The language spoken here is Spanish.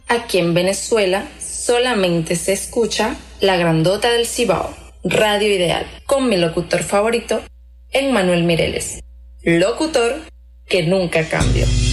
Aquí en Venezuela solamente se escucha La Grandota del Cibao, Radio Ideal, con mi locutor favorito, Emmanuel Mireles, locutor que nunca cambió.